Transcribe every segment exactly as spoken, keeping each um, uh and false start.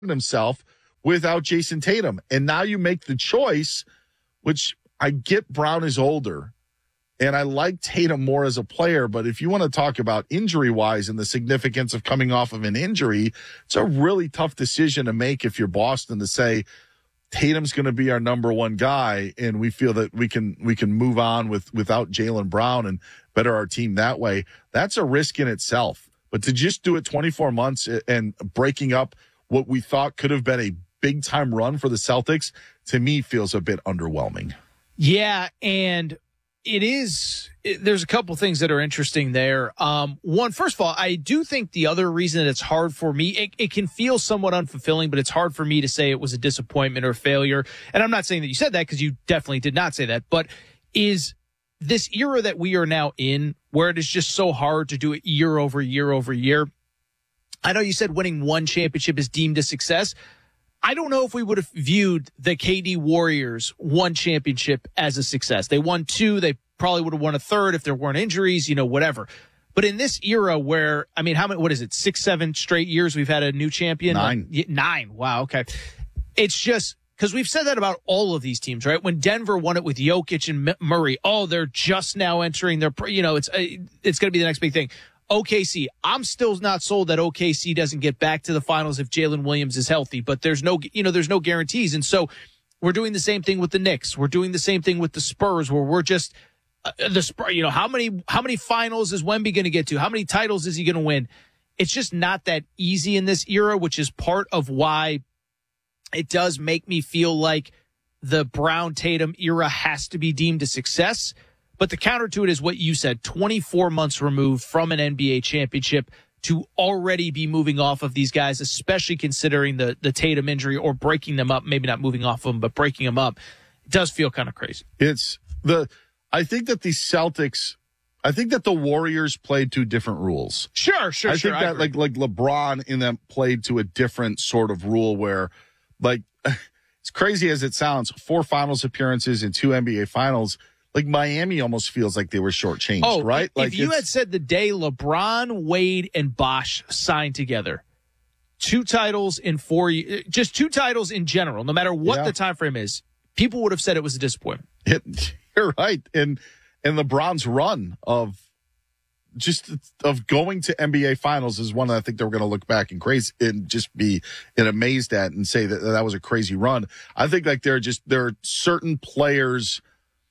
himself without Jason Tatum. And now you make the choice, which I get Brown is older, and I like Tatum more as a player, but if you want to talk about injury-wise and the significance of coming off of an injury, it's a really tough decision to make if you're Boston to say Tatum's going to be our number one guy, and we feel that we can we can move on with without Jaylen Brown and better our team that way. That's a risk in itself. But to just do it twenty-four months and breaking up what we thought could have been a big-time run for the Celtics, to me, feels a bit underwhelming. Yeah, and it is it, – there's a couple things that are interesting there. Um, one, first of all, I do think the other reason that it's hard for me it, – it can feel somewhat unfulfilling, but it's hard for me to say it was a disappointment or failure. And I'm not saying that you said that because you definitely did not say that, but is this era that we are now in where it is just so hard to do it year over year over year. I know you said winning one championship is deemed a success. I don't know if we would have viewed the K D Warriors one championship as a success. They won two. They probably would have won a third if there weren't injuries, you know, whatever. But in this era where, I mean, how many, what is it, six, seven straight years we've had a new champion? Nine. Like, nine. Wow. Okay. It's just because we've said that about all of these teams, right? When Denver won it with Jokic and Murray, oh, they're just now entering their, you know, it's, it's going to be the next big thing. O K C, I'm still not sold that O K C doesn't get back to the finals if Jalen Williams is healthy, but there's no, you know, there's no guarantees. And so we're doing the same thing with the Knicks. We're doing the same thing with the Spurs, where we're just uh, the Spurs, you know, how many, how many finals is Wemby going to get to? How many titles is he going to win? It's just not that easy in this era, which is part of why it does make me feel like the Brown Tatum era has to be deemed a success. But the counter to it is what you said, twenty-four months removed from an N B A championship to already be moving off of these guys, especially considering the, the Tatum injury or breaking them up, maybe not moving off of them, but breaking them up. It does feel kind of crazy. It's the, I think that the Celtics, I think that the Warriors played to different rules. Sure, sure, I sure. think that like, like LeBron in them played to a different sort of rule where, like, it's crazy as it sounds, four finals appearances and two N B A finals. Like, Miami almost feels like they were shortchanged, oh, right? If Like you had said the day LeBron, Wade, and Bosh signed together, two titles in four years, just two titles in general, no matter what yeah. the time frame is, people would have said it was a disappointment. It, you're right. And and LeBron's run of just of going to N B A finals is one that I think they're going to look back and crazy and just be and amazed at and say that that was a crazy run. I think like there are just there are certain players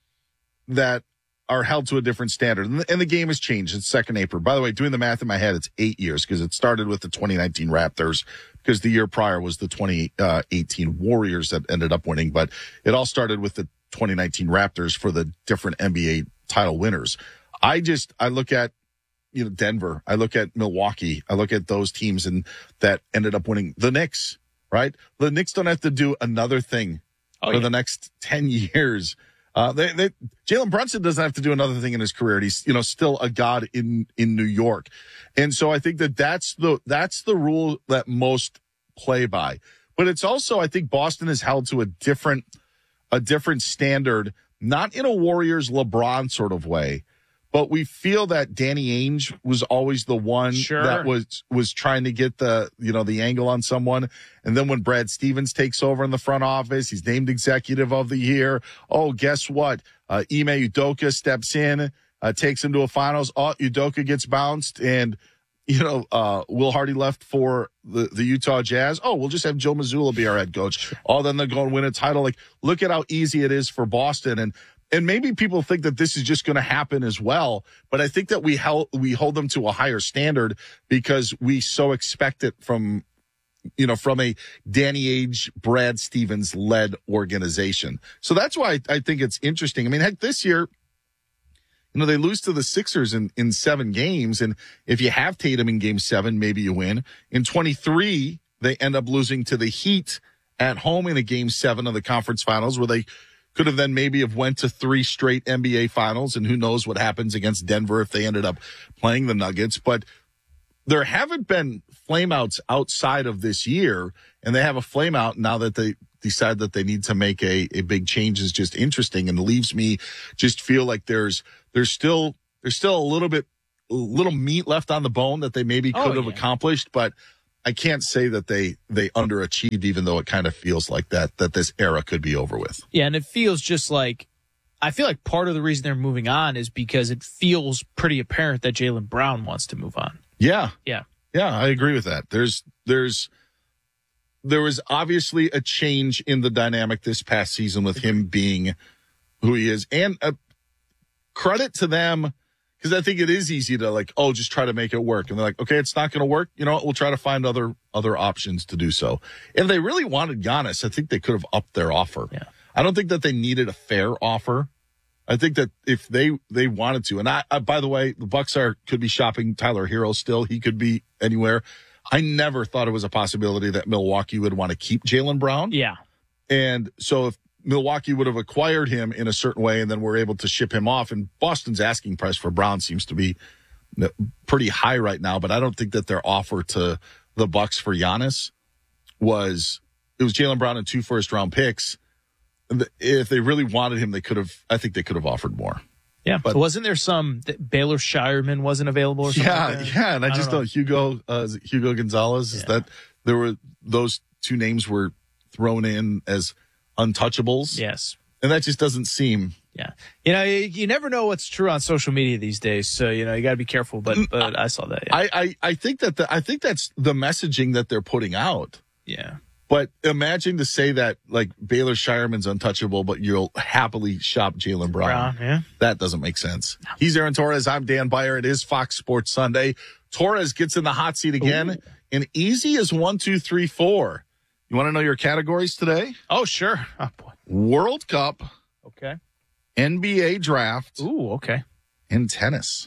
that are held to a different standard. And the, and the game has changed. It's second April. By the way, doing the math in my head, it's eight years because it started with the twenty nineteen Raptors because the year prior was the twenty eighteen Warriors that ended up winning. But it all started with the twenty nineteen Raptors for the different N B A title winners. I just, I look at, you know, Denver. I look at Milwaukee. I look at those teams and that ended up winning. The Knicks, right? The Knicks don't have to do another thing oh, for yeah. the next ten years. Uh, they, they, Jalen Brunson doesn't have to do another thing in his career. He's, you know, still a god in, in New York. And so I think that that's the, that's the rule that most play by. But it's also, I think Boston is held to a different, a different standard, not in a Warriors LeBron sort of way, but we feel that Danny Ainge was always the one sure. that was, was trying to get the, you know, the angle on someone. And then when Brad Stevens takes over in the front office, he's named executive of the year. Oh, guess what? Uh, Ime Udoka steps in, uh, takes him to a finals. Oh, Udoka gets bounced and, you know, uh, Will Hardy left for the, the Utah Jazz. Oh, we'll just have Joe Mazzulla be our head coach. Oh, then they're going to win a title. Like, look at how easy it is for Boston. And, And maybe people think that this is just going to happen as well, but I think that we held, we hold them to a higher standard because we so expect it from, you know, from a Danny Ainge, Brad Stevens led organization. So that's why I, I think it's interesting. I mean, heck, this year, you know, they lose to the Sixers in, in seven games. And if you have Tatum in game seven, maybe you win. In twenty-three, they end up losing to the Heat at home in a game seven of the conference finals where they could have then maybe have went to three straight N B A finals, and who knows what happens against Denver if they ended up playing the Nuggets. But there haven't been flameouts outside of this year, and they have a flameout now that they decide that they need to make a, a big change is just interesting and leaves me just feel like there's there's still there's still a little bit a little meat left on the bone that they maybe could oh, have yeah. accomplished, but I can't say that they they underachieved, even though it kind of feels like that, that this era could be over with. Yeah, and it feels just like, I feel like part of the reason they're moving on is because it feels pretty apparent that Jaylen Brown wants to move on. Yeah. Yeah. Yeah, I agree with that. There's, there's, there was obviously a change in the dynamic this past season with him being who he is. And a credit to them, because I think it is easy to like, oh, just try to make it work. And they're like, okay, it's not going to work. You know what? We'll try to find other other options to do so. If they really wanted Giannis, I think they could have upped their offer. Yeah. I don't think that they needed a fair offer. I think that if they they wanted to, and I, I by the way, the Bucks are could be shopping Tyler Hero still. He could be anywhere. I never thought it was a possibility that Milwaukee would want to keep Jaylen Brown. Yeah. And so if Milwaukee would have acquired him in a certain way and then were able to ship him off, and Boston's asking price for Brown seems to be pretty high right now, but I don't think that their offer to the Bucks for Giannis was, it was Jaylen Brown and two first round picks. If they really wanted him, they could have, I think they could have offered more. Yeah, but wasn't there some that Baylor Shireman wasn't available or something? Yeah, like that? yeah, and I, I just don't know Hugo uh, Hugo Gonzalez is yeah. that there were those two names were thrown in as untouchables. Yes, and that just doesn't seem. Yeah, you know, you, you never know what's true on social media these days, so you know you got to be careful. But but I saw that. Yeah. I, I I think that the, I think that's the messaging that they're putting out. Yeah. But imagine to say that, like, Baylor Shireman's untouchable, but you'll happily shop Jaylen Brown. Brown, yeah. That doesn't make sense. No. He's Aaron Torres. I'm Dan Beyer. It is Fox Sports Sunday. Torres gets in the hot seat again. Ooh. And easy as one, two, three, four. You want to know your categories today? Oh, sure. Oh, boy. World Cup. Okay. N B A draft. Ooh, okay. And tennis.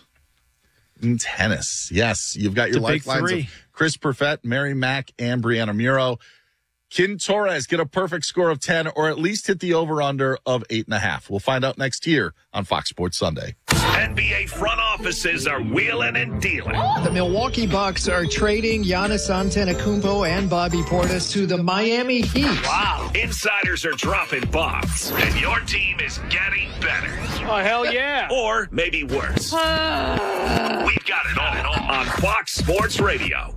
In tennis. Yes. You've got your lifelines of Chris Perfett, Mary Mack, and Brianna Muro. Can Torres get a perfect score of ten or at least hit the over-under of eight and a half? We'll find out next year on Fox Sports Sunday. N B A front offices are wheeling and dealing. The Milwaukee Bucks are trading Giannis Antetokounmpo and Bobby Portis to the Miami Heat. Wow. Insiders are dropping bombs, and your team is getting better. Oh, hell yeah. Or maybe worse. We've got it all on Fox Sports Radio.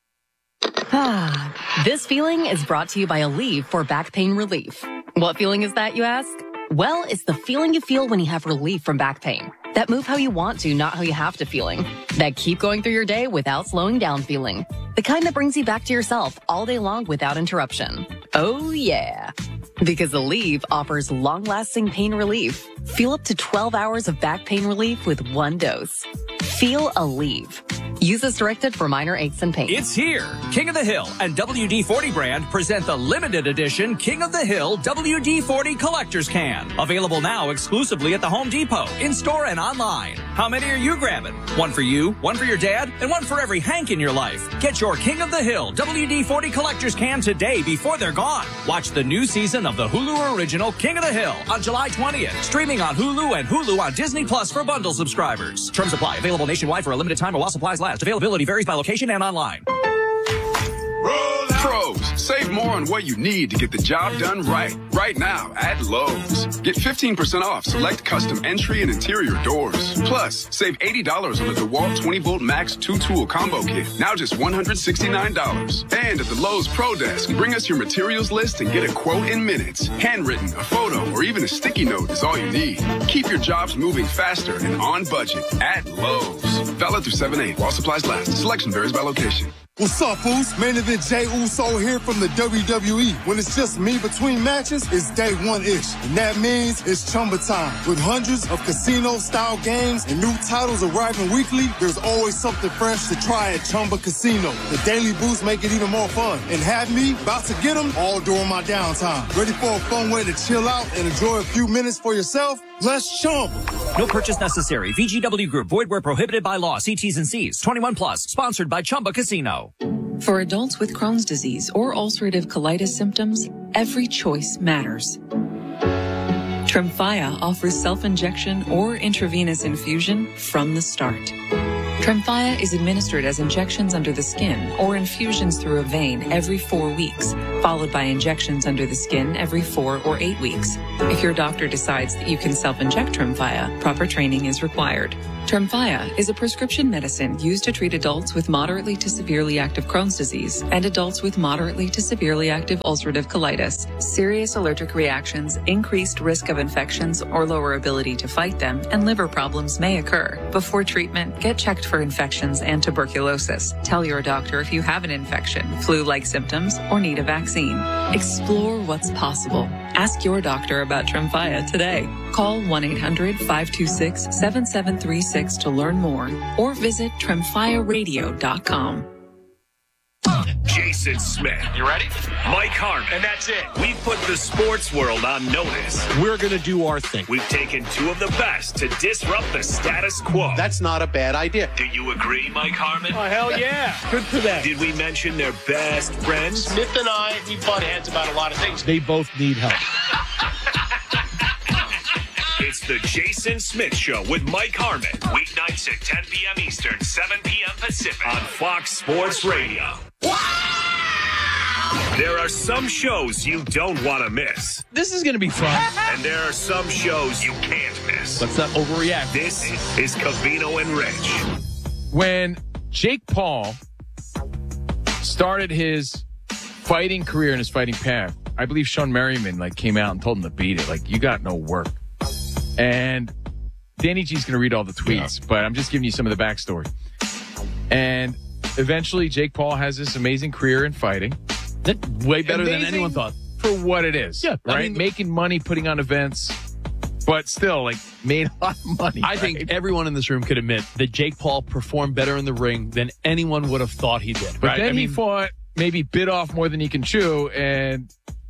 Ah, this feeling is brought to you by Aleve for back pain relief. What feeling is that, you ask? Well, it's the feeling you feel when you have relief from back pain. That move how you want to, not how you have to feeling. That keep going through your day without slowing down feeling. The kind that brings you back to yourself all day long without interruption. Oh, yeah. Because Aleve offers long-lasting pain relief. Feel up to twelve hours of back pain relief with one dose. Feel Aleve. Use as directed for minor aches and pains. It's here. King of the Hill and W D forty brand present the limited edition King of the Hill W D forty Collector's Can. Available now exclusively at the Home Depot, in-store and online. How many are you grabbing? One for you, one for your dad, and one for every Hank in your life. Get your King of the Hill W D forty Collector's Can today before they're gone. Watch the new season of the Hulu original King of the Hill on July twentieth. Streaming on Hulu and Hulu on Disney Plus for bundle subscribers. Terms apply. Available nationwide for a limited time while supplies last. Availability varies by location and online. Pros, save more on what you need to get the job done right. Right now at Lowe's. Get fifteen percent off select custom entry and interior doors. Plus, save eighty dollars on the DeWalt twenty volt Max two-tool combo kit. Now just one hundred sixty-nine dollars. And at the Lowe's Pro Desk, bring us your materials list and get a quote in minutes. Handwritten, a photo, or even a sticky note is all you need. Keep your jobs moving faster and on budget at Lowe's. Valid through seven eight while supplies last. Selection varies by location. What's up, Foos? Main event Jey Uso here from the W W E. When it's just me between matches, it's day one-ish. And that means it's Chumba time. With hundreds of casino-style games and new titles arriving weekly, there's always something fresh to try at Chumba Casino. The daily boosts make it even more fun. And have me about to get them all during my downtime. Ready for a fun way to chill out and enjoy a few minutes for yourself? Let's Chumba. No purchase necessary. V G W Group. Void where prohibited by law. See T's and C's. twenty-one plus. Sponsored by Chumba Casino. For adults with Crohn's disease or ulcerative colitis symptoms, every choice matters. Tremfya offers self-injection or intravenous infusion from the start. Tremfya is administered as injections under the skin or infusions through a vein every four weeks, followed by injections under the skin every four or eight weeks. If your doctor decides that you can self-inject Tremfya, proper training is required. Tremfya is a prescription medicine used to treat adults with moderately to severely active Crohn's disease and adults with moderately to severely active ulcerative colitis. Serious allergic reactions, increased risk of infections or lower ability to fight them, and liver problems may occur. Before treatment, get checked for infections and tuberculosis. Tell your doctor if you have an infection, flu-like symptoms, or need a vaccine. Explore what's possible. Ask your doctor about Tremfya today. Call one eight hundred five two six seven seven three six to learn more or visit tremfya radio dot com. Jason Smith. You ready? Mike Harmon. And that's it. We've put the sports world on notice. We're going to do our thing. We've taken two of the best to disrupt the status quo. That's not a bad idea. Do you agree, Mike Harmon? Oh, hell yeah. Good for them. Did we mention their best friends? Smith and I, we butt heads about a lot of things. They both need help. It's the Jason Smith Show with Mike Harmon. Weeknights at ten p.m. Eastern, seven p.m. Pacific on Fox Sports Radio. There are some shows you don't want to miss. This is going to be fun. And there are some shows you can't miss. Let's not overreact. This is Covino and Rich. When Jake Paul started his fighting career and his fighting path, I believe Sean Merriman like came out and told him to beat it. Like, you got no work. And Danny G's going to read all the tweets, yeah. but I'm just giving you some of the backstory. And eventually Jake Paul has this amazing career in fighting. Way better amazing than anyone thought. For what it is. Yeah, right? I mean, making money, putting on events, but still, like, made a lot of money. I right? think everyone in this room could admit that Jake Paul performed better in the ring than anyone would have thought he did. But right? then I mean, he fought, maybe bit off more than he can chew, and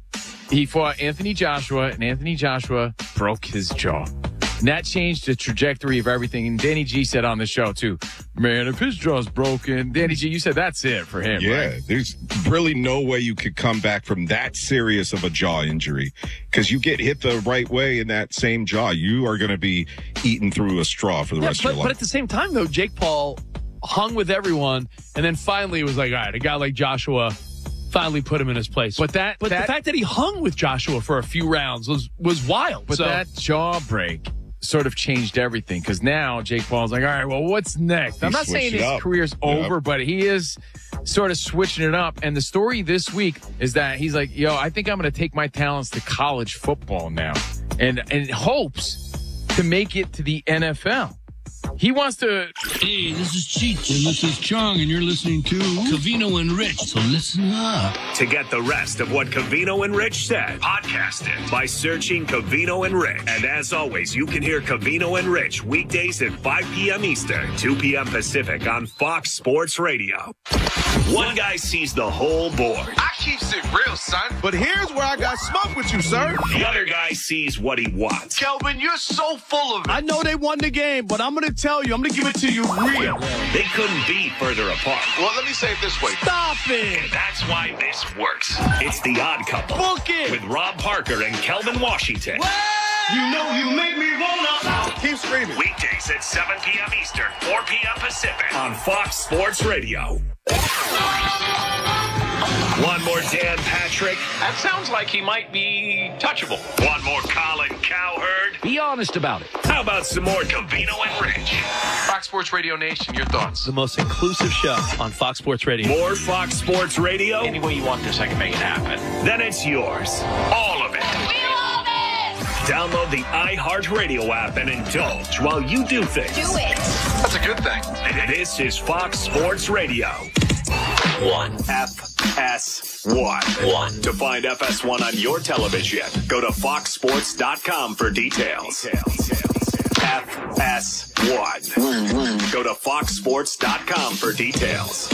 he fought Anthony Joshua, and Anthony Joshua broke his jaw. And that changed the trajectory of everything. And Danny G said on the show, too, man, if his jaw's broken, Danny G, you said that's it for him. Yeah, right? There's really no way you could come back from that serious of a jaw injury. Because you get hit the right way in that same jaw, you are going to be eaten through a straw for the yeah, rest but, of your life. But at the same time, though, Jake Paul hung with everyone, and then finally was like, all right, a guy like Joshua finally put him in his place. But that, but that, the fact that he hung with Joshua for a few rounds was was wild. But so. that jaw break sort of changed everything, because now Jake Paul's like, all right, well, what's next? I'm not saying his up. career's yep. over, but he is sort of switching it up. And the story this week is that he's like, yo, I think I'm going to take my talents to college football now, and and hopes to make it to the N F L. He wants to. Hey, this is Cheech. And this is Chong, and you're listening to Covino and Rich. So listen up. To get the rest of what Covino and Rich said, podcast it by searching Covino and Rich. And as always, you can hear Covino and Rich weekdays at five p.m. Eastern, two p.m. Pacific on Fox Sports Radio. One guy sees the whole board. I keep it real, son. But here's where I got smoke with you, sir. The other guy sees what he wants. Kelvin, you're so full of it. I know they won the game, but I'm going to tell you, I'm going to give it to you real. They couldn't be further apart. Well, let me say it this way. Stop it. And that's why this works. It's The Odd Couple. Book it. With Rob Parker and Kelvin Washington. Well, you know you make me wanna. Keep screaming. Weekdays at seven p.m. Eastern, four p.m. Pacific on Fox Sports Radio. One more Dan Patrick. That sounds like he might be touchable. One more Colin Cowherd. Be honest about it. How about some more Covino and Rich? Fox Sports Radio Nation, your thoughts? The most inclusive show on Fox Sports Radio. More Fox Sports Radio? Any way you want this, I can make it happen. Then it's yours. All of it. We love it! Download the iHeartRadio app and indulge while you do things. Do it. That's a good thing. This is Fox Sports Radio. One. F S one. One. To find F S one on your television, go to fox sports dot com for details. F S one. One, one. Go to fox sports dot com for details.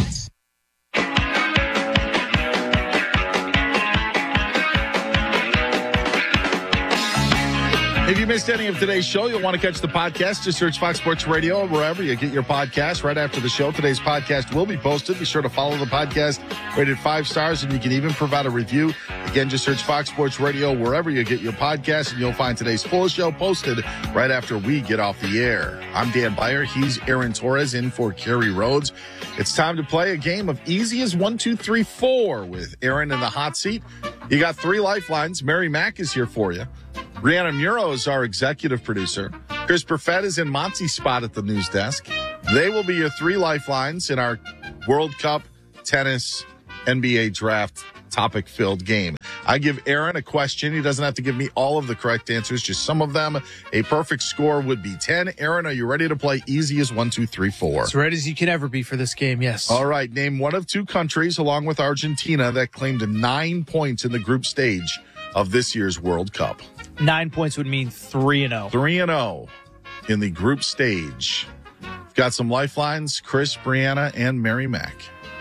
If you missed any of today's show, you'll want to catch the podcast. Just search Fox Sports Radio wherever you get your podcast. Right after the show, today's podcast will be posted. Be sure to follow the podcast, rated five stars, and you can even provide a review. Again, just search Fox Sports Radio wherever you get your podcast, and you'll find today's full show posted right after we get off the air. I'm Dan Beyer. He's Aaron Torres in for Kerry Rhodes. It's time to play a game of easy as one, two, three, four with Aaron in the hot seat. You got three lifelines. Mary Mack is here for you. Brianna Muro is our executive producer. Chris Perfett is in Monty's spot at the news desk. They will be your three lifelines in our World Cup tennis N B A draft topic-filled game. I give Aaron a question. He doesn't have to give me all of the correct answers, just some of them. A perfect score would be ten. Aaron, are you ready to play easy as one, two, three, four? As ready as you can ever be for this game, yes. All right. Name one of two countries, along with Argentina, that claimed nine points in the group stage of this year's World Cup. Nine points would mean three and oh. Three and oh in the group stage. We've got some lifelines, Chris, Brianna, and Mary Mack.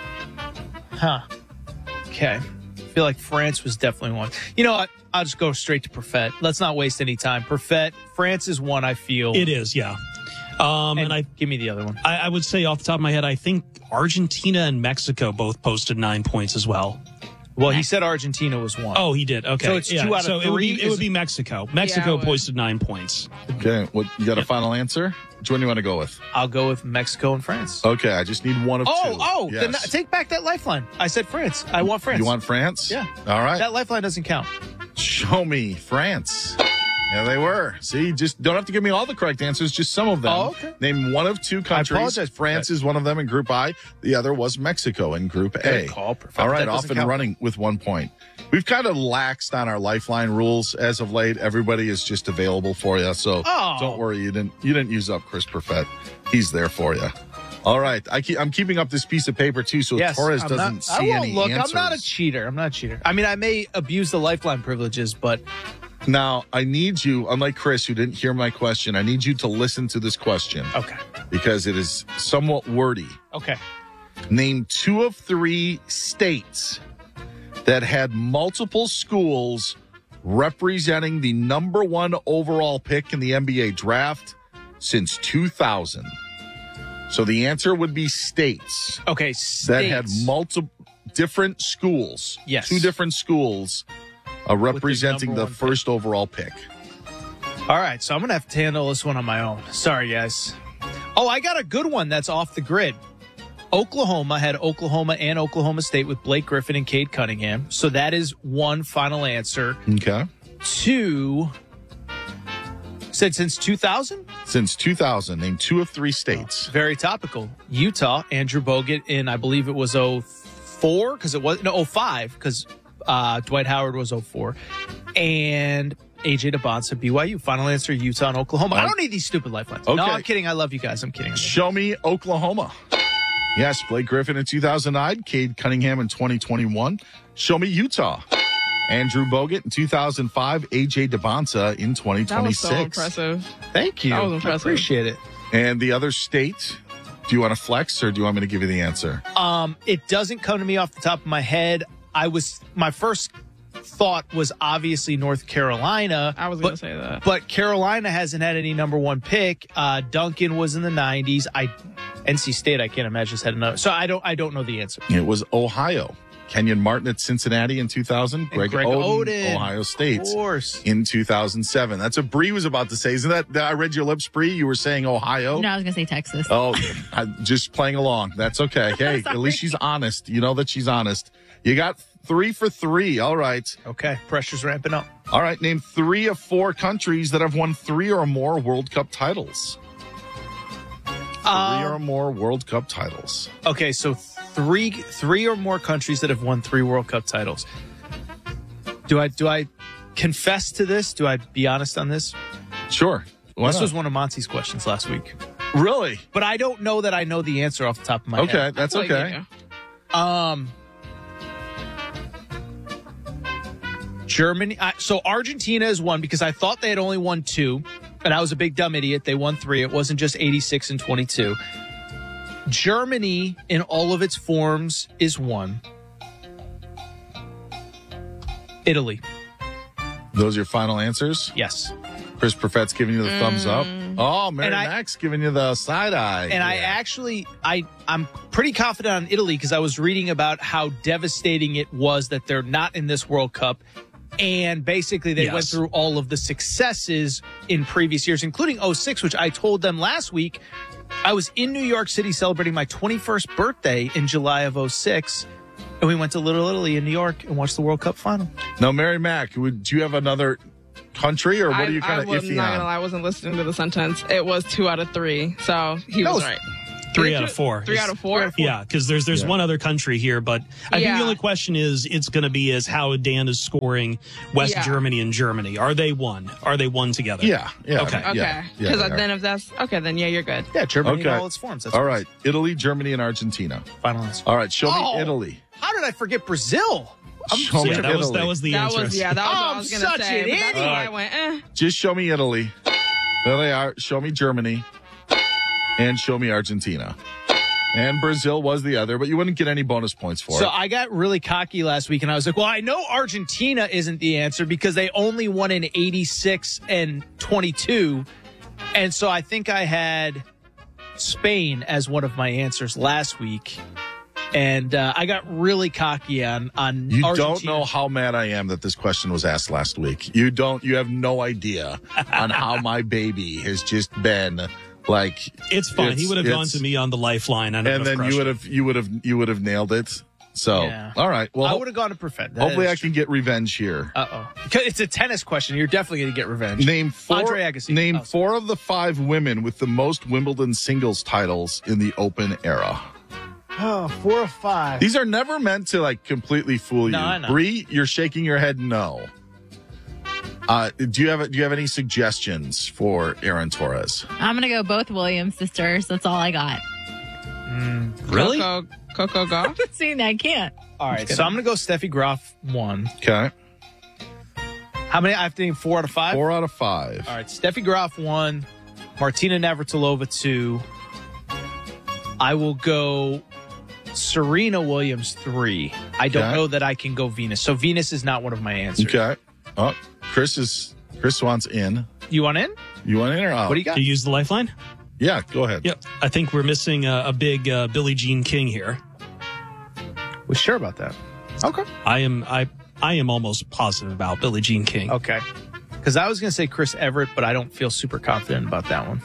Huh. Okay. I feel like France was definitely one. You know what? I'll just go straight to Perfett. Let's not waste any time. Perfett, France is one, I feel. It is, yeah. Um, and, and I give me the other one. I, I would say off the top of my head, I think Argentina and Mexico both posted nine points as well. Well, he said Argentina was one. Oh, he did. Okay. So it's yeah. two out of so three. It would be, it would be Mexico. Mexico yeah, posted nine points. Okay. What, you got a final answer? Which one do you want to go with? I'll go with Mexico and France. Okay. I just need one of oh, two. Oh, yes. Then take back that lifeline. I said France. I want France. You want France? Yeah. All right. That lifeline doesn't count. Show me France. Yeah, they were. See, just don't have to give me all the correct answers, just some of them. Oh, okay. Name one of two countries. I apologize. France is one of them in Group I. The other was Mexico in Group A. Good call. Perfect. All right, That off doesn't and count. running with one point. We've kind of laxed on our lifeline rules as of late. Everybody is just available for you, so Oh. don't worry. You didn't. You didn't use up Chris Perfett. He's there for you. All right, I keep, I'm keeping up this piece of paper too, so Yes, Torres I'm doesn't not, see I won't any look. answers. I'm not a cheater. I'm not a cheater. I mean, I may abuse the lifeline privileges, but Now, I need you, unlike Chris, who didn't hear my question, I need you to listen to this question. Okay. Because it is somewhat wordy. Okay. Name two of three states that had multiple schools representing the number one overall pick in the N B A draft since two thousand. So the answer would be states. Okay, that had states. multiple different schools. Yes. Two different schools uh, representing the, number one first overall pick. All right, so I'm going to have to handle this one on my own. Sorry, guys. Oh, I got a good one that's off the grid. Oklahoma had Oklahoma and Oklahoma State with Blake Griffin and Cade Cunningham. So that is one final answer. Okay. Two. Said since two thousand? Since two thousand, name two of three states. Very topical. Utah, Andrew Bogut in, I believe it was oh four, because it was, no, oh five, because uh, Dwight Howard was oh four. And A J DeBonsa, B Y U. Final answer, Utah and Oklahoma. I don't need these stupid lifelines. Okay. No, I'm kidding. I love you guys. I'm kidding. Show me Oklahoma. Yes, Blake Griffin in two thousand nine, Cade Cunningham in twenty twenty-one. Show me Utah. Andrew Bogut in two thousand five, A J DeBonsa in twenty twenty-six. That was so impressive. Thank you. That was I impressive. appreciate it. And the other state, do you want to flex or do you want me to give you the answer? Um, it doesn't come to me off the top of my head. I was my first thought was obviously North Carolina. I was but, going to say that. But Carolina hasn't had any number one pick. Uh, Duncan was in the nineties. I N C State, I can't imagine has had another. So I don't I don't know the answer. It was Ohio. Kenyon Martin at Cincinnati in two thousand. Greg, Greg Oden, Oden, Ohio State, of course. in two thousand seven. That's what Bree was about to say. Isn't that, that I read your lips, Bree? You were saying Ohio. No, I was going to say Texas. Oh, I'm just playing along. That's okay. Hey, at least she's honest. You know that she's honest. You got three for three. All right. Okay. Pressure's ramping up. All right. Name three of four countries that have won three or more World Cup titles. Three Um, or more World Cup titles. Okay, so three three or more countries that have won three World Cup titles. Do I do I confess to this? Do I be honest on this? Sure. Why this not? was one of Monty's questions last week. Really? But I don't know that I know the answer off the top of my Okay, head. that's okay. Um, Germany. I, so Argentina is one because I thought they had only won two, and I was a big dumb idiot. They won three. It wasn't just eighty-six and twenty-two. Germany, in all of its forms, is one. Italy. Those are your final answers? Yes. Chris Perfett's giving you the Mm. thumbs up. Oh, Mary And I- Mack's giving you the side eye. And I actually, I, I'm pretty confident on Italy because I was reading about how devastating it was that they're not in this World Cup. And basically, they Yes. went through all of the successes in previous years, including oh six, which I told them last week. I was in New York City celebrating my twenty-first birthday in July of oh six. And we went to Little Italy in New York and watched the World Cup final. Now, Mary Mack, would do you have another country, or what I, are you kind I of was iffy not on? gonna lie, I wasn't listening to the sentence. It was two out of three, so he That was was right. Three out of four. Three out of four. Yeah, because there's there's Yeah. one other country here, but I think Yeah. the only question is it's going to be is how Dan is scoring West Yeah. Germany and Germany. Are they one? Are they one together? Yeah, yeah, Okay. Okay, yeah, because they are. then if that's okay, then yeah, you're good. Yeah, Germany Okay. in all its forms. That's All what right. Italy, Germany, and Argentina. Final answer. All right. Show Oh. me Italy. How did I forget Brazil? I'm Show me Yeah, that was Italy. that was the That answer. was yeah, that was Oh, what I I'm was gonna such say. an but that's idiot. why I went. Eh. Just show me Italy. There they are. Show me Germany. And show me Argentina. And Brazil was the other, but you wouldn't get any bonus points for So it. I got really cocky last week, and I was like, well, I know Argentina isn't the answer because they only won in eighty-six and twenty-two. And so I think I had Spain as one of my answers last week. And uh, I got really cocky on, on You Argentina. don't know how mad I am that this question was asked last week. You don't, you have no idea on how my baby has just been like. It's fine. he would have gone it's- to me on the lifeline, and, and then you would have, you would have, you would have nailed it. So, Yeah. all right. Well, I ho- would have gone to Perfett. That hopefully is I can get revenge here. Uh oh. It's a tennis question. You're definitely going to get revenge. Name four. Andre Agassi. Name Oh, four of the five women with the most Wimbledon singles titles in the Open era. Oh, four or five. These are never meant to like completely fool you. No, I know. Bree, you're shaking your head no. Uh, do you have do you have any suggestions for Aaron Torres? I'm going to go both Williams sisters. That's all I got. Really? Coco, Coco Gauff. See, I can't. All right, so I'm going to go Steffi Graf one. Okay, How many? I have to name four out of five? four out of five. All right, Steffi Graf one, Martina Navratilova two. I will go Serena Williams three. I don't Okay. know that I can go Venus. So Venus is not one of my answers. Okay. Oh, Chris is Chris wants in. You want in? You want in or out? What do you got? Do you use the lifeline? Yeah, go ahead. Yep. I think we're missing a, a big uh, Billie Jean King here. We're sure about that. Okay. I am I I am almost positive about Billie Jean King. Okay. Because I was going to say Chris Everett, but I don't feel super confident about that one.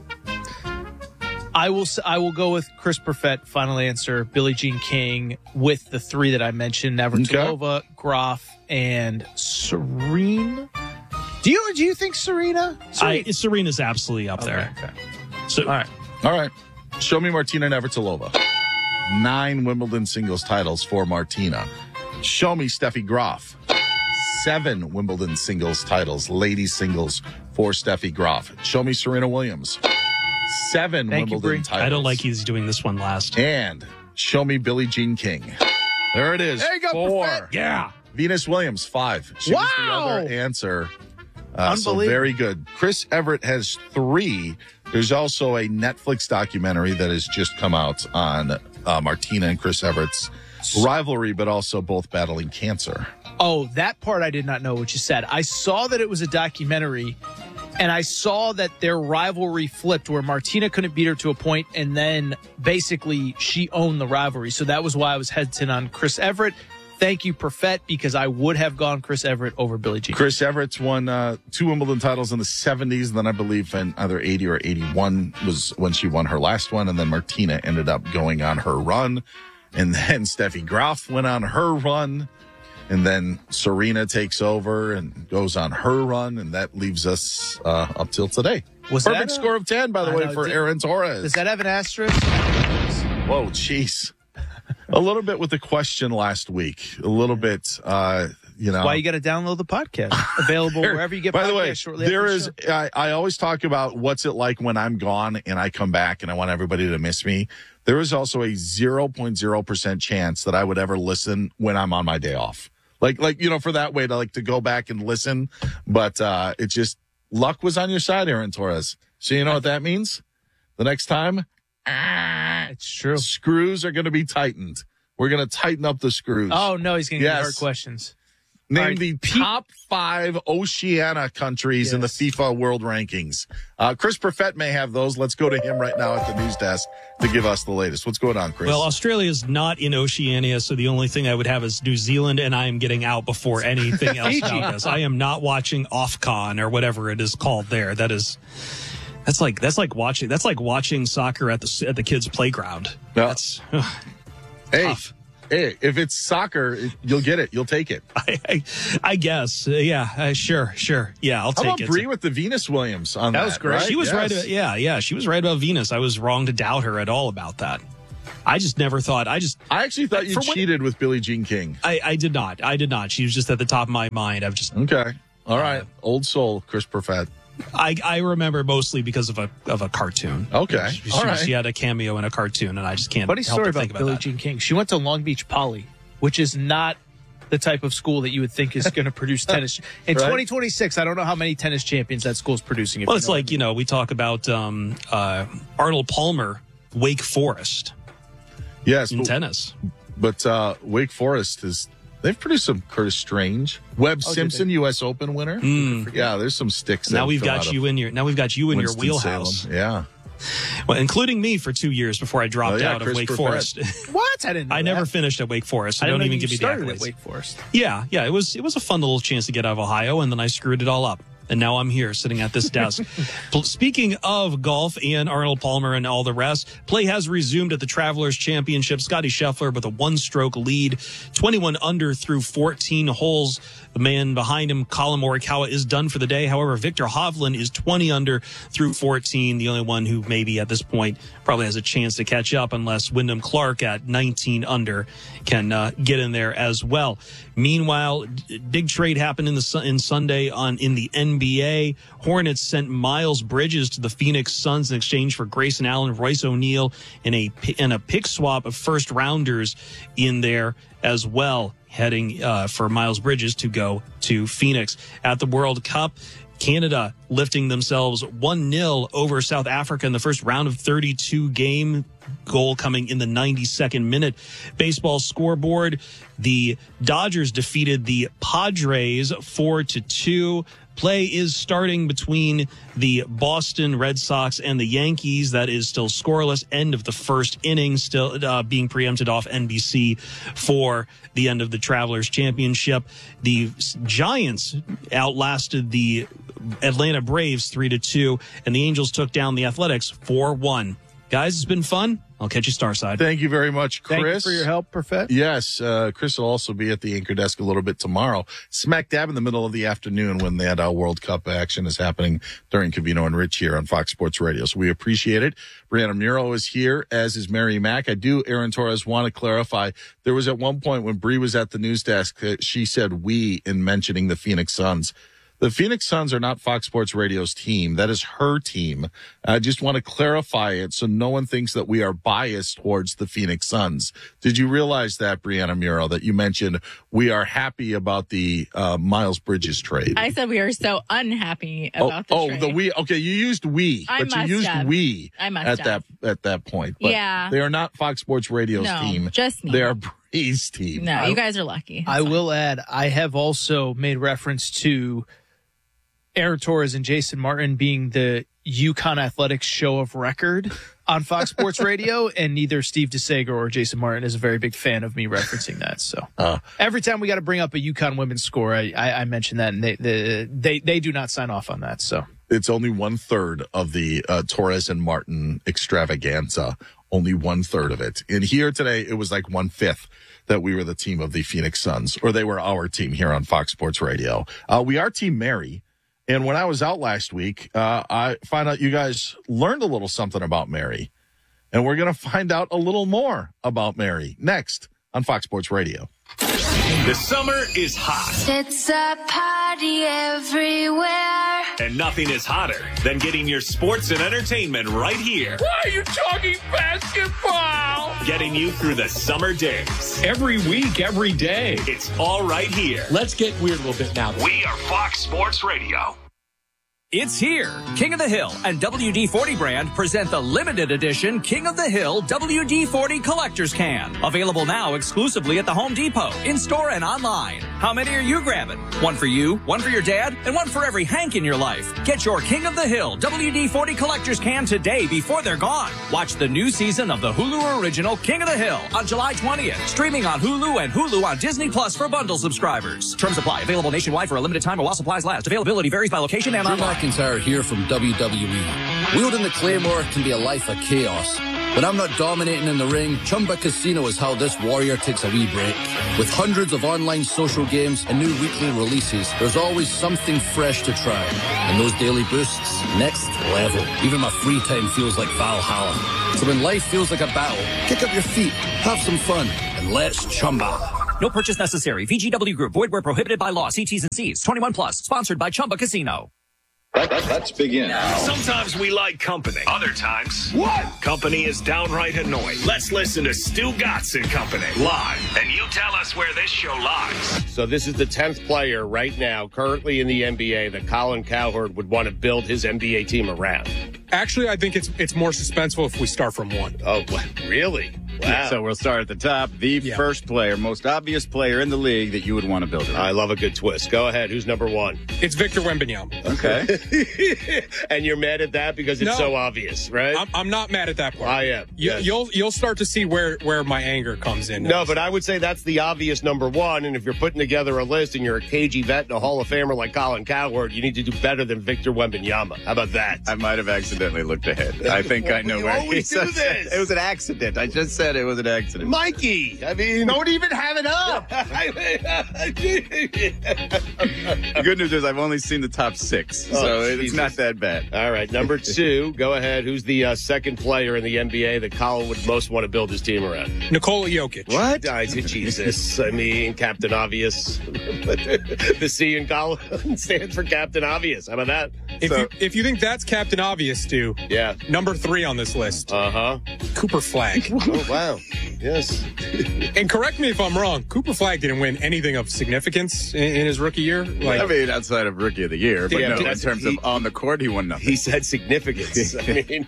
I will. s- I will go with Chris Perfett. Final answer: Billie Jean King with the three that I mentioned: Navratilova, Graf, and Serena. Do you do you think Serena? I, Serena's absolutely up there. Okay. So, All right. All right. Show me Martina Navratilova. Nine Wimbledon singles titles for Martina. Show me Steffi Graf. Seven Wimbledon singles titles, ladies singles for Steffi Graf. Show me Serena Williams. Seven Thank you, Wimbledon Bree. titles. I don't like he's doing this one last. And show me Billie Jean King. There it is. There you go, Four. Perfett. Yeah. Venus Williams, five. She was the Wow. other answer. Uh, so Unbelievable. very good. Chris Everett has three. There's also a Netflix documentary that has just come out on uh, Martina and Chris Everett's rivalry, but also both battling cancer. Oh, that part I did not know what you said. I saw that it was a documentary, and I saw that their rivalry flipped where Martina couldn't beat her to a point, and then basically she owned the rivalry. So that was why I was hesitant on Chris Everett. Thank you, Perfett, because I would have gone Chris Everett over Billie Jean. Chris Everett's won uh, two Wimbledon titles in the seventies, and then I believe in either eighty or eighty-one was when she won her last one, and then Martina ended up going on her run, and then Steffi Graf went on her run, and then Serena takes over and goes on her run, and that leaves us uh, up till today. Was Perfect that a- score of ten, by the I way, know, for did- Aaron Torres. Does that have an asterisk? Whoa, jeez. A little bit with the question last week. A little bit, uh, you know. Why you got to download the podcast? Available wherever you get By podcasts the way, shortly there after is, the show. I, I always talk about what's it like when I'm gone and I come back and I want everybody to miss me. There is also a zero point zero percent chance that I would ever listen when I'm on my day off. Like, like, you know, for that way to like to go back and listen. But, uh, it just, luck was on your side, Aaron Torres. So you know what that means? The next time, It's true. screws are going to be tightened. We're going to tighten up the screws. Oh, no, he's going to get Yes. hard questions. Name right, the top five Oceania countries Yes. in the FIFA World Rankings. Uh, Chris Perfett may have those. Let's go to him right now at the news desk to give us the latest. What's going on, Chris? Well, Australia is not in Oceania, so the only thing I would have is New Zealand, and I am getting out before anything else about this. I am not watching OFCON or whatever it is called there. That is, that's like that's like watching that's like watching soccer at the at the kids' playground. No. That's ugh, hey, tough. hey, if it's soccer, it- you'll get it. You'll take it. I, I, I guess, uh, yeah, uh, sure, sure, yeah, I'll How take about it. Bree with the Venus Williams on that? That was great. Right? She was Yes. right. About, yeah, yeah, she was right about Venus. I was wrong to doubt her at all about that. I just never thought. I just. I actually thought you For what- cheated with Billie Jean King. I, I did not. I did not. She was just at the top of my mind. I've just. Okay. All right. Old soul, Chris Perfett. I, I remember mostly because of a of a cartoon. Okay. She, she, All right. she had a cameo in a cartoon, and I just can't. Funny help story but about think about Billie that. Jean King. She went to Long Beach Poly, which is not the type of school that you would think is going to produce tennis. In Right. twenty twenty-six, I don't know how many tennis champions that school's producing. if Well, you it's know what I like you know we talk about um, uh, Arnold Palmer, Wake Forest Yes. in But, tennis. but uh, Wake Forest is. They've produced some Curtis Strange, Webb Oh, did Simpson, U S Open winner. Mm. Yeah, there's some sticks. that Now we've fell out got of you in your. Now we've got you in your Winston-Salem. wheelhouse. Yeah. Well, including me for two years before I dropped Oh, yeah, out of Chris Wake Perfett. Forest. What? I didn't know I that. never finished at Wake Forest. So I didn't don't know even you give me the started accolades. at Wake Forest. Yeah, yeah, it was it was a fun little chance to get out of Ohio, and then I screwed it all up. And now I'm here sitting at this desk. Pl- Speaking of golf and Arnold Palmer and all the rest, play has resumed at the Travelers Championship. Scotty Scheffler with a one-stroke lead, twenty-one under through fourteen holes. The man behind him, Colin Morikawa, is done for the day. However, Victor Hovland is twenty under through fourteen, the only one who maybe at this point probably has a chance to catch up unless Wyndham Clark at nineteen under can uh, get in there as well. Meanwhile, d- big trade happened in the su- in Sunday on in the N B A. Hornets sent Miles Bridges to the Phoenix Suns in exchange for Grayson Allen, Royce O'Neal, and a pi- and a pick swap of first rounders in there as well, heading uh, for Miles Bridges to go to Phoenix. At the World Cup, Canada lifting themselves one nil over South Africa in the first round of thirty-two game, goal coming in the ninety-second minute. Baseball scoreboard, the Dodgers defeated the Padres four to two. Play is starting between the Boston Red Sox and the Yankees. That is still scoreless. End of the first inning, still uh, being preempted off N B C for the end of the Travelers Championship. The Giants outlasted the Atlanta Braves three to two, and the Angels took down the Athletics four one. Guys, it's been fun. I'll catch you Starside. Thank you very much, Chris. Thank you for your help, Perfett. Yes, uh, Chris will also be at the anchor desk a little bit tomorrow, smack dab in the middle of the afternoon when that uh, World Cup action is happening during Covino and Rich here on Fox Sports Radio. So we appreciate it. Brianna Muro is here, as is Mary Mack. I do, Aaron Torres, want to clarify. There was at one point when Bree was at the news desk that she said we in mentioning the Phoenix Suns. The Phoenix Suns are not Fox Sports Radio's team. That is her team. I just want to clarify it so no one thinks that we are biased towards the Phoenix Suns. Did you realize that, Brianna Muro, that you mentioned we are happy about the uh, Miles Bridges trade? I said we are so unhappy about the oh, trade. oh, the we. Okay, you used we, I but you must used have. we I must at have. that at that point. But Yeah. they are not Fox Sports Radio's No, team. just me. They are Bree's team. No, you guys are lucky. I will add, I have also made reference to Aaron Torres and Jason Martin being the UConn Athletics show of record on Fox Sports Radio, and neither Steve DeSager or Jason Martin is a very big fan of me referencing that. So uh, every time we got to bring up a UConn women's score, I, I, I mention that, and they, they they they do not sign off on that. So it's only one third of the uh, Torres and Martin extravaganza. Only one third of it. And here today, it was like one fifth that we were the team of the Phoenix Suns, or they were our team here on Fox Sports Radio. Uh, we are Team Mary. And when I was out last week, uh, I found out you guys learned a little something about Mary. And we're going to find out a little more about Mary next on Fox Sports Radio. The summer is hot, It's a party everywhere. and nothing is hotter than getting your sports and entertainment right here. Why are you talking basketball? Getting you through the summer days. Every week, every day. It's all right here. Let's get weird a little bit now. We are Fox Sports Radio. It's here. King of the Hill and W D forty brand present the limited edition King of the Hill W D forty Collector's Can. Available now exclusively at the Home Depot, in-store and online. How many are you grabbing? One for you, one for your dad, and one for every Hank in your life. Get your King of the Hill W D forty Collector's Can today before they're gone. Watch the new season of the Hulu original King of the Hill on July twentieth. Streaming on Hulu and Hulu on Disney Plus for bundle subscribers. Terms apply. Available nationwide for a limited time while supplies last. Availability varies by location and online. McIntyre here from W W E. Wielding the Claymore can be a life of chaos. When I'm not dominating in the ring, Chumba Casino is how this warrior takes a wee break. With hundreds of online social games and new weekly releases, there's always something fresh to try. And those daily boosts, next level. Even my free time feels like Valhalla. So when life feels like a battle, kick up your feet, have some fun, and let's Chumba. No purchase necessary. V G W Group. Void where prohibited by law. See T's and C's. twenty-one plus. Sponsored by Chumba Casino. Let, let, let's begin. Sometimes we like company. Other times, what? Company is downright annoying. Let's listen to Stu Gatz and Company live. And you tell us where this show lies. So this is the tenth player right now, currently in the N B A, that Colin Cowherd would want to build his N B A team around. Actually, I think it's it's more suspenseful if we start from one. Oh, really? Wow. Yeah, so we'll start at the top. The yeah. first player, most obvious player in the league that you would want to build around. I love a good twist. Go ahead. Who's number one? It's Victor Wembanyama. Okay. And you're mad at that because it's no, so obvious, right? I'm, I'm not mad at that part. I am. You, yes. You'll you'll start to see where, where my anger comes in. No, but I would say that's the obvious number one. And if you're putting together a list and you're a K G vet and a Hall of Famer like Colin Cowherd, you need to do better than Victor Wembanyama. How about that? I might have accidentally looked ahead. I think I know we where always he do says this. It was an accident. I just said it was an accident. Mikey, I mean, don't even have it up. The good news is I've only seen the top six, so oh, it's not that bad. All right, number two, go ahead. Who's the uh, second player in the N B A that Colin would most want to build his team around? Nikola Jokic. What? I said, Jesus. I mean, Captain Obvious. The C in Colin stands for Captain Obvious. How about that? If, so, you, if you think that's Captain Obvious, Stu, yeah. number three on this list. Uh-huh. Cooper Flagg. Oh, wow. Yes. And correct me if I'm wrong, Cooper Flagg didn't win anything of significance in, in his rookie year. Like, I mean, outside of Rookie of the Year, but yeah, no, in terms he, of on the court, he won nothing. He said significance. I mean,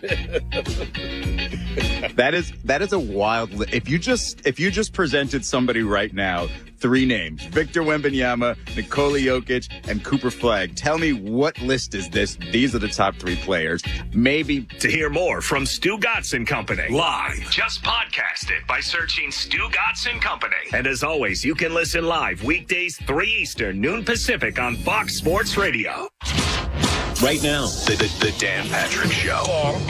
that is that is a wild. Li- if you just if you just presented somebody right now, three names: Victor Wembanyama, Nikola Jokic, and Cooper Flagg. Tell me, what list is this? These are the top three players. Maybe to hear more from Stu Gatz and Company live, just podcast it by searching Stu Gatz and Company. And as always, you can listen live weekdays three Eastern, noon Pacific on Fox Sports Radio. Right now, the, the, the Dan Patrick Show. Dan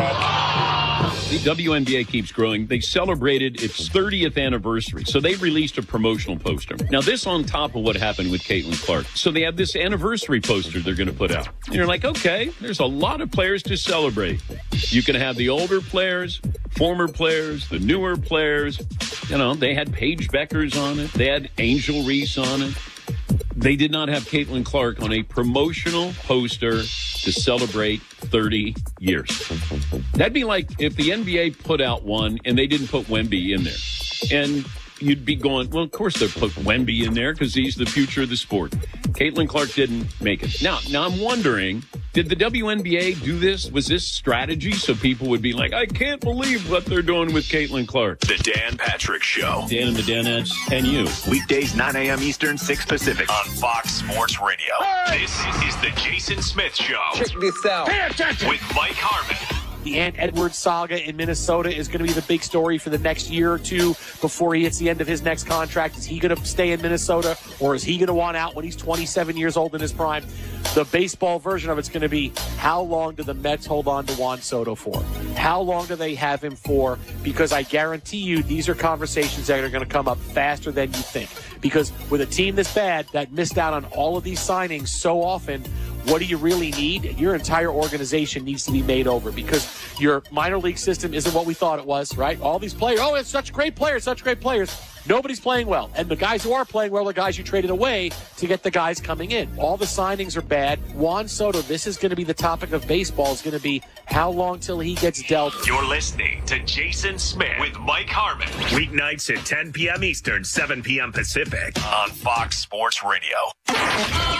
Patrick. The W N B A keeps growing. They celebrated its thirtieth anniversary, so they released a promotional poster. Now, this on top of what happened with Caitlin Clark. So they have this anniversary poster they're going to put out. And you're like, okay, there's a lot of players to celebrate. You can have the older players, former players, the newer players. You know, they had Paige Beckers on it. They had Angel Reese on it. They did not have Caitlin Clark on a promotional poster to celebrate thirty years. That'd be like if the N B A put out one and they didn't put Wemby in there. And you'd be going, well, of course they'll put Wemby in there because he's the future of the sport. Caitlin Clark didn't make it. Now, now I'm wondering, did the W N B A do this? Was this strategy so people would be like, I can't believe what they're doing with Caitlin Clark? The Dan Patrick Show. Dan and the Danettes and you. Weekdays, nine a.m. Eastern, six Pacific on Fox Sports Radio. Hey! This is the Jason Smith Show. Check this out. Pay attention. With Mike Harmon. The Ant Edwards saga in Minnesota is going to be the big story for the next year or two before he hits the end of his next contract. Is he going to stay in Minnesota, or is he going to want out when he's twenty-seven years old in his prime? The baseball version of it's going to be, how long do the Mets hold on to Juan Soto for? How long do they have him for? Because I guarantee you these are conversations that are going to come up faster than you think. Because with a team this bad that missed out on all of these signings so often, what do you really need? Your entire organization needs to be made over, because your minor league system isn't what we thought it was, right? All these players, oh, it's such great players, such great players. Nobody's playing well. And the guys who are playing well are the guys you traded away to get the guys coming in. All the signings are bad. Juan Soto, this is going to be the topic of baseball, is going to be how long till he gets dealt. You're listening to Jason Smith with Mike Harmon. Weeknights at ten p.m. Eastern, seven p.m. Pacific on Fox Sports Radio.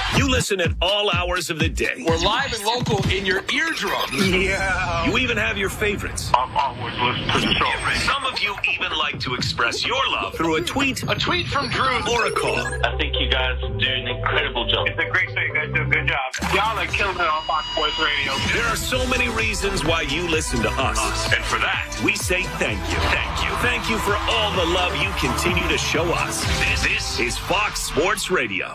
You listen at all hours of the day. We're live and local in your eardrum. Yeah. You even have your favorites. I'm always listening to the show. Some of you even like to express your love through a tweet, A tweet from Drew. or a call. I think you guys do an incredible job. It's a great show. You guys do a good job. Y'all are killing it on Fox Sports Radio. There are so many reasons why you listen to us. And for that, we say thank you. Thank you. Thank you for all the love you continue to show us. This, this is Fox Sports Radio.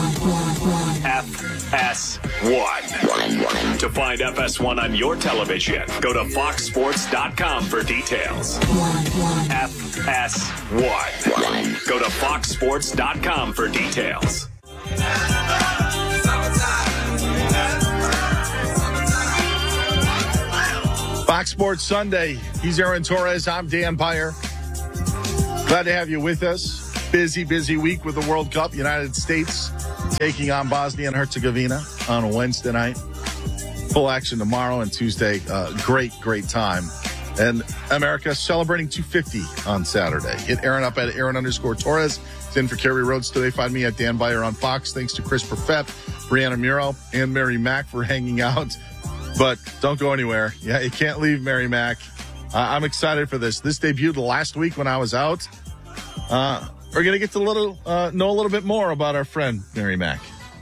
F S one. To find F S one on your television, go to fox sports dot com for details. F S one. Go to fox sports dot com for details. Fox Sports Sunday. He's Aaron Torres. I'm Dan Beyer. Glad to have you with us. Busy, busy week with the World Cup. United States taking on Bosnia and Herzegovina on a Wednesday night. Full action tomorrow and Tuesday. Uh, great, great time. And America celebrating two fifty on Saturday. Hit Aaron up at Aaron underscore Torres. It's in for Kerry Rhodes today. Find me at Dan Beyer on Fox. Thanks to Chris Perfett, Brianna Muro, and Mary Mack for hanging out. But don't go anywhere. Yeah, you can't leave Mary Mack. Uh, I'm excited for this. This debuted last week when I was out. Uh, we're going to get to little, uh, know a little bit more about our friend, Mary Mack.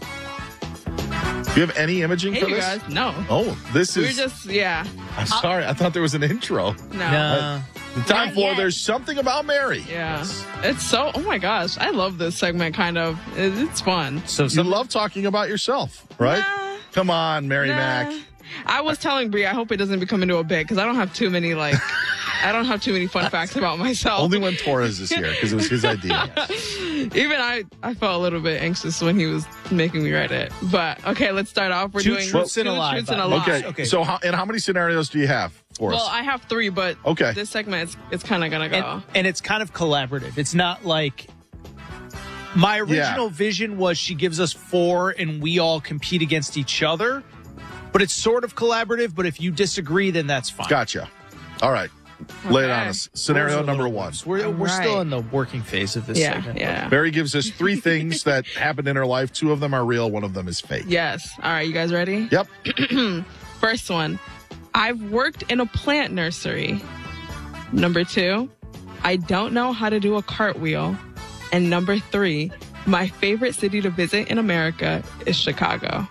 Do you have any imaging Hey, for you this? guys. No. Oh, this We're is... just, yeah. I'm sorry. I thought there was an intro. No. Uh, the time Not for yet. There's Something About Mary. Yeah. It's so, oh my gosh. I love this segment, kind of. It, it's fun. So you love talking about yourself, right? Come on, Mary Nah. Mack. I was telling Brie, I hope it doesn't become into a bit because I don't have too many, like, I don't have too many fun facts about myself. Only when Torres is here because it was his idea. Even I, I felt a little bit anxious when he was making me write it. But okay, let's start off. We're Two doing truths two and a lie, truths and a Bob. lie. Okay. Okay. So, how, and how many scenarios do you have for Well, us? I have three, but Okay. this segment is it's kind of gonna go. And, and it's kind of collaborative. It's not like my original vision was she gives us four and we all compete against each other. But it's sort of collaborative. But if you disagree, then that's fine. Gotcha. All right. Lay it on Okay. us. Scenario Those are number little one. ones. We're, we're All still right. in the working phase of this Yeah, segment. yeah. Mary gives us three things that happened in her life. Two of them are real. One of them is fake. Yes. All right, you guys ready? Yep. First one. I've worked in a plant nursery. Number two. I don't know how to do a cartwheel. And number three. My favorite city to visit in America is Chicago.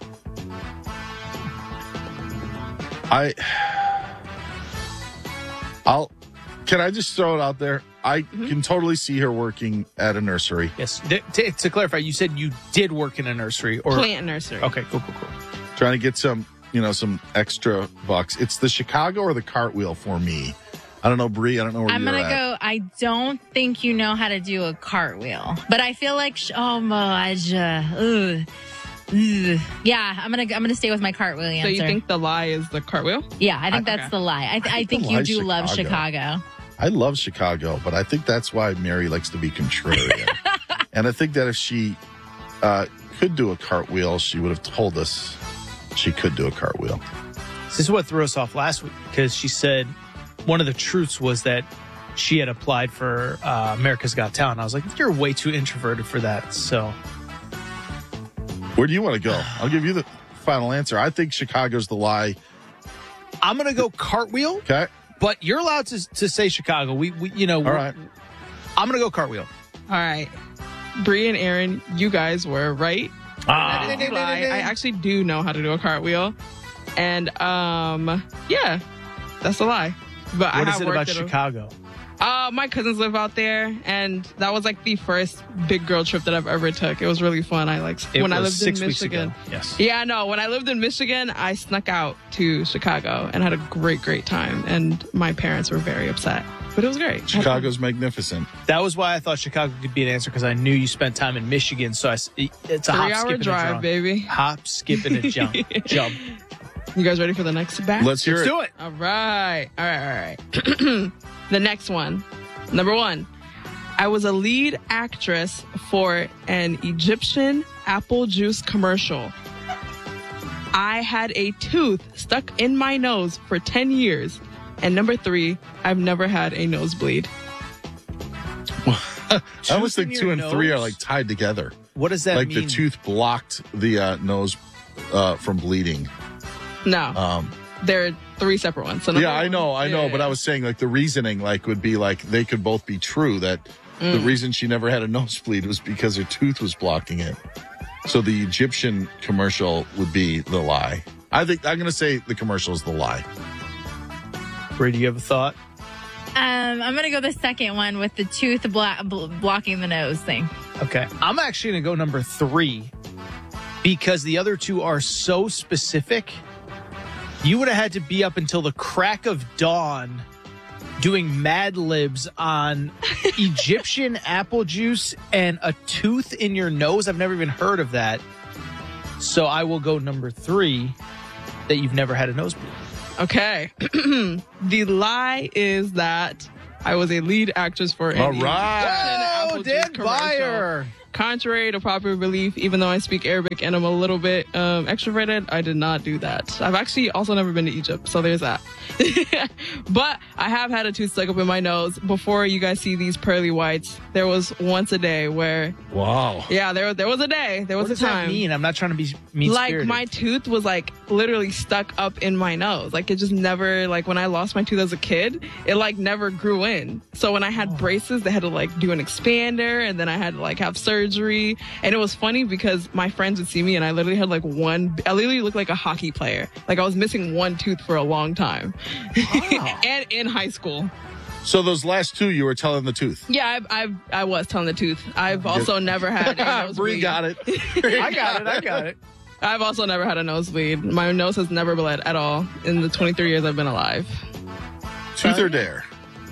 I, I'll, can I just throw it out there? I can totally see her working at a nursery. Yes. Th- to, to clarify, you said you did work in a nursery or Plant nursery. Okay, cool, cool, cool. Trying to get some, you know, some extra bucks. It's the Chicago or the cartwheel for me. I don't know, Bree. I don't know where I'm you're gonna at. go. I don't think you know how to do a cartwheel, but I feel like sh- oh my, ugh, ugh. Yeah, I'm gonna I'm gonna stay with my cartwheel answer. So you think the lie is the cartwheel? Yeah, I think I- that's okay. the lie. I, th- I, think think the you lie's do love Chicago. Chicago. I love Chicago, but I think that's why Mary likes to be contrarian. And I think that if she uh, could do a cartwheel, she would have told us she could do a cartwheel. This is what threw us off last week because she said one of the truths was that she had applied for uh, America's Got Talent. I was like, you're way too introverted for that. So Where do you want to go? I'll give you the final answer. I think Chicago's the lie. I'm going to go cartwheel. Okay. But you're allowed to, to say Chicago. We, we you know, All right. I'm going to go cartwheel. All right. Bree and Aaron, you guys were right. Ah. That is a lie. I actually do know how to do a cartwheel. And um yeah, that's a lie. But I What have is it worked about at a- Chicago? Uh, my cousins live out there, and that was like the first big girl trip that I've ever took. It was really fun. I like It when I was lived six in weeks Michigan. ago. Yes. Yeah, no. When I lived in Michigan, I snuck out to Chicago and had a great, great time. And my parents were very upset, but it was great. Chicago's magnificent. That was why I thought Chicago could be an answer because I knew you spent time in Michigan. So I, s- it's a hop, Three-hour skip, and a drive, jump. baby. Hop, skip, and a jump. Jump. You guys ready for the next batch? Let's hear Let's it. do it. All right. All right. All right. The next one. Number one. I was a lead actress for an Egyptian apple juice commercial. I had a tooth stuck in my nose for ten years. And number three, I've never had a nosebleed. I almost in think your two and three are nose? like tied together. What does that like mean? Like the tooth blocked the uh, nose uh, from bleeding. No. Um, there are three separate ones. So yeah, I know, I know. yeah, but yeah. I was saying, like, the reasoning, like, would be like they could both be true. That Mm. the reason she never had a nosebleed was because her tooth was blocking it. So the Egyptian commercial would be the lie. I think I'm going to say the commercial is the lie. Brady, do you have a thought? Um, I'm gonna go the second one with the tooth blo- bl- blocking the nose thing. Okay. I'm actually going to go number three because the other two are so specific. You would have had to be up until the crack of dawn doing Mad Libs on Egyptian apple juice and a tooth in your nose. I've never even heard of that. So I will go number three, that you've never had a nosebleed. Okay. The lie is that I was a lead actress for an All right. Egyptian apple juice Dan commercial. Byer. Contrary to popular belief, even though I speak Arabic and I'm a little bit um, extroverted, I did not do that. I've actually also never been to Egypt, so there's that. But I have had a tooth stuck up in my nose. Before you guys see these pearly whites, there was once a day where... Wow. Yeah, there, there was a day. There was What does a time. that mean? I'm not trying to be mean Like, spirited. my tooth was, like, literally stuck up in my nose. Like, it just never, like, when I lost my tooth as a kid, it, like, never grew in. So when I had braces, they had to, like, do an expander, and then I had to, like, have surgery. And it was funny because my friends would see me, and I literally had, like, one, I literally looked like a hockey player. Like, I was missing one tooth for a long time. Wow. And in high school. So those last two, you were telling the tooth. Yeah, I, I, I was telling the tooth. I've also never had a nosebleed. Bree got it. I got it. I got it. I've also never had a nosebleed. My nose has never bled at all in the twenty-three years I've been alive. Truth or dare?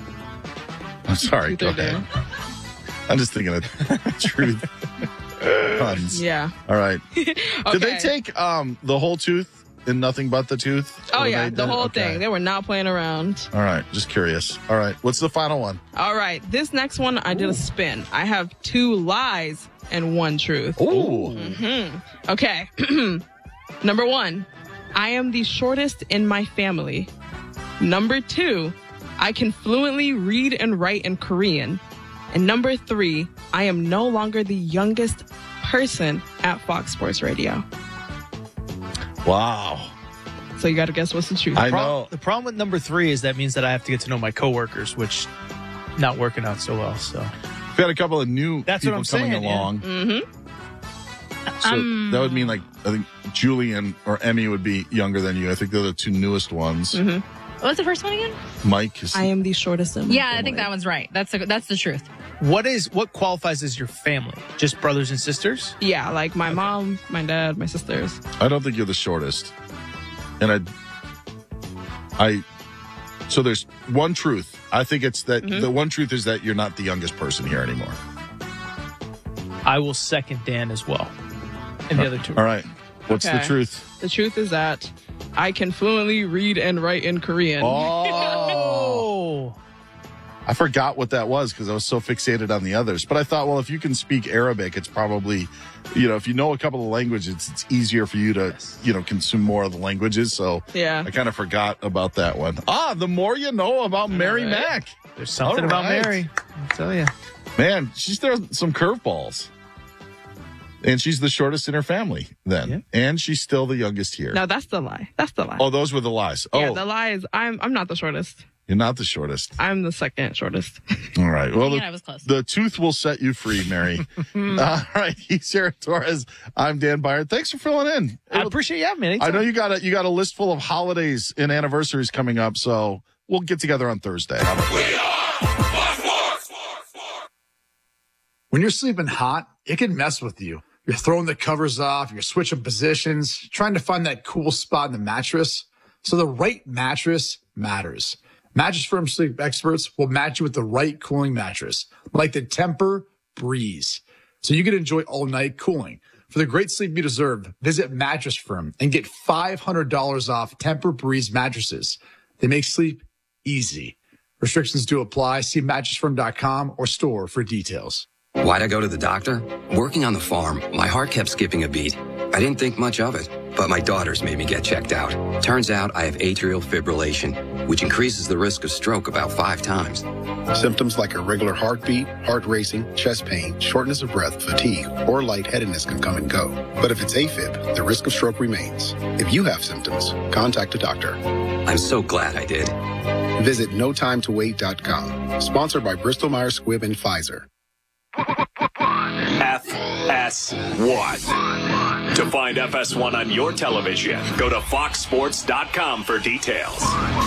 I'm sorry. Truth Go or ahead. dare? I'm just thinking of truth. Puns. Yeah. All right. Okay. Did they take um, the whole tooth and nothing but the tooth? Oh, Or yeah, they the did- whole okay. thing. They were not playing around. All right. Just curious. All right. What's the final one? All right. This next one, I did a spin. I have two lies and one truth. Ooh. hmm Okay. Number one, I am the shortest in my family. Number two, I can fluently read and write in Korean. And number three, I am no longer the youngest person at Fox Sports Radio. Wow. So you got to guess what's the truth. I Pro- know. The problem with number three is that means that I have to get to know my coworkers, which not working out so well. So We've got a couple of new That's what people I'm coming saying, yeah. along. Mm-hmm. So Um, that would mean like I think Julian or Emmy would be younger than you. I think they're the two newest ones. Mm-hmm. What's the first one again? Mike is I am the shortest in my Yeah, I family. think that one's right. That's the, that's the truth. what is what qualifies as your family? Just brothers and sisters? Yeah, like my mom, my dad, my sisters. I don't think you're the shortest. And I I so there's one truth. I think it's that Mhm. the one truth is that you're not the youngest person here anymore. I will second Dan as well. And the other two. All right. What's the Okay. truth? The truth is that I can fluently read and write in Korean. Oh. I forgot what that was because I was so fixated on the others. But I thought, well, if you can speak Arabic, it's probably, you know, if you know a couple of languages, it's, it's easier for you to, you know, consume more of the languages. So Yeah. I kind of forgot about that one. Ah, the more you know about Mary right. Mack. There's something All about right. Mary. I'll tell you. Man, she's throwing some curveballs. And she's the shortest in her family then. Yeah. And she's still the youngest here. No, that's the lie. That's the lie. Oh, those were the lies. Yeah, Oh, the lie is I'm I'm not the shortest. you're not the shortest. I'm the second shortest. All right. Well, Yeah, the, I was close. the tooth will set you free, Mary. All right. He's Sarah Torres. I'm Dan Byer. Thanks for filling in. I appreciate you having me. I Anytime. know you got a you got a list full of holidays and anniversaries coming up, so we'll get together on Thursday. How about that? When you're sleeping hot, it can mess with you. You're throwing the covers off, you're switching positions, trying to find that cool spot in the mattress. So the right mattress matters. Mattress Firm sleep experts will match you with the right cooling mattress, like the Temper Breeze, so you can enjoy all night cooling. For the great sleep you deserve, visit Mattress Firm and get five hundred dollars off Temper Breeze mattresses. They make sleep easy. Restrictions do apply. See mattress firm dot com or store for details. Why'd I go to the doctor? Working on the farm, my heart kept skipping a beat. I didn't think much of it. but my daughters made me get checked out. Turns out I have atrial fibrillation, which increases the risk of stroke about five times. Symptoms like irregular heartbeat, heart racing, chest pain, shortness of breath, fatigue, or lightheadedness can come and go. But if it's AFib, the risk of stroke remains. If you have symptoms, contact a doctor. I'm so glad I did. Visit no time to wait dot com. Sponsored by Bristol Myers Squibb and Pfizer. F S one. To find F S one on your television, go to fox sports dot com for details.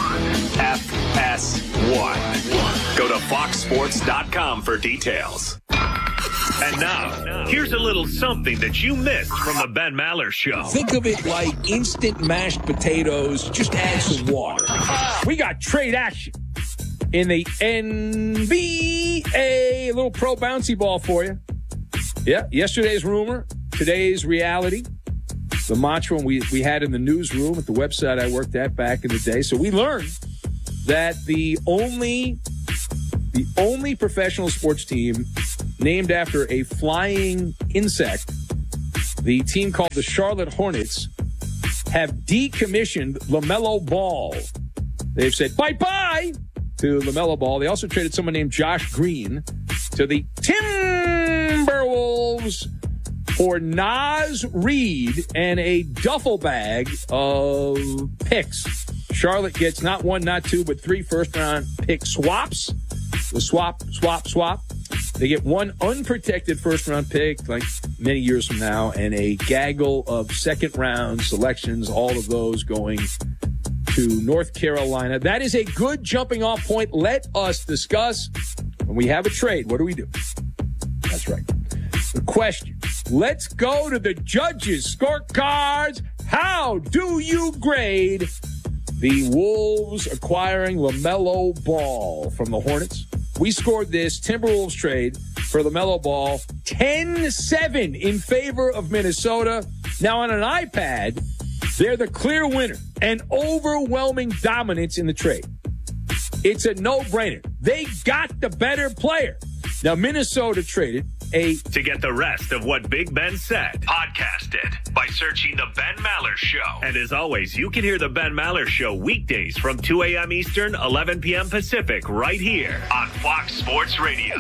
F S one. Go to fox sports dot com for details. And now, here's a little something that you missed from the Ben Maller Show. Think of it like instant mashed potatoes. Just add some water. We got trade action in the N B A. A little pro bouncy ball for you. Yeah, yesterday's rumor, today's reality. The mantra we, we had in the newsroom at the website I worked at back in the day. So we learned that the only the only professional sports team named after a flying insect, the team called the Charlotte Hornets, have decommissioned LaMelo Ball. They've said bye-bye to LaMelo Ball. They also traded someone named Josh Green to the Timberwolves for Naz Reid and a duffel bag of picks. Charlotte gets not one, not two, but three first-round pick swaps. The swap, swap, swap. They get one unprotected first-round pick, like many years from now, and a gaggle of second-round selections, all of those going to North Carolina. That is a good jumping-off point. Let us discuss when we have a trade. What do we do? That's right. The question. Let's go to the judges' scorecards. How do you grade the Wolves acquiring LaMelo Ball from the Hornets? We scored this Timberwolves trade for LaMelo Ball ten seven in favor of Minnesota. Now on an iPad, they're the clear winner and overwhelming dominance in the trade. It's a no-brainer. They got the better player. Now Minnesota traded a... To get the rest of what Big Ben said, podcast it by searching The Ben Maller Show. And as always, you can hear The Ben Maller Show weekdays from two a.m. Eastern, eleven p.m. Pacific, right here on Fox Sports Radio.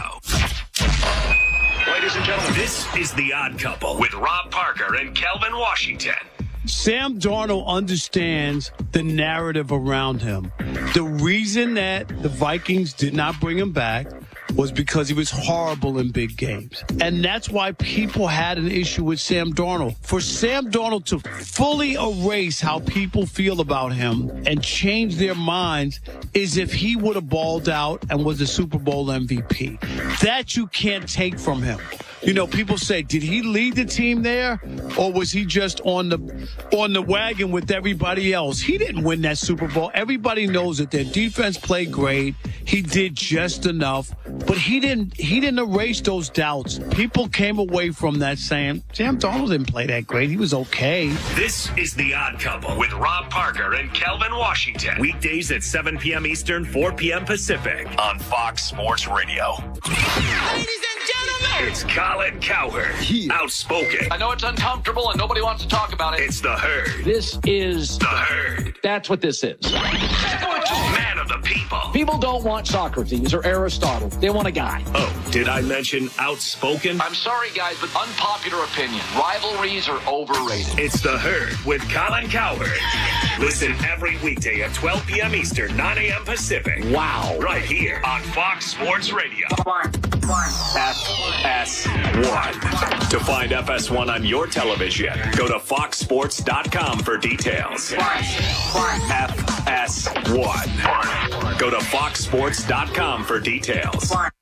Ladies and gentlemen, this is The Odd Couple with Rob Parker and Kelvin Washington. Sam Darnold understands the narrative around him. The reason that the Vikings did not bring him back was because he was horrible in big games. And that's why people had an issue with Sam Darnold. For Sam Darnold to fully erase how people feel about him and change their minds is if he would have balled out and was a Super Bowl M V P. That you can't take from him. You know, people say, did he lead the team there, or was he just on the on the wagon with everybody else? He didn't win that Super Bowl. Everybody knows that their defense played great. He did just enough, but he didn't he didn't erase those doubts. People came away from that saying, Sam Darnold didn't play that great. He was okay. This is The Odd Couple with Rob Parker and Kelvin Washington. Weekdays at seven p.m. Eastern, four p.m. Pacific on Fox Sports Radio. Ladies and gentlemen, it's Colin Cowherd. Yeah. Outspoken. I know it's uncomfortable and nobody wants to talk about it. It's The Herd. This is The Herd. That's what this is. Man of the people. People don't want Socrates or Aristotle. They want a guy. Oh, did I mention outspoken? I'm sorry, guys, but unpopular opinion. Rivalries are overrated. It's The Herd with Colin Cowherd. Listen every weekday at twelve p.m. Eastern, nine a.m. Pacific. Wow. Right here on Fox Sports Radio. F S one. To find F S one on your television, go to fox sports dot com for details. F S one. Go to fox sports dot com for details.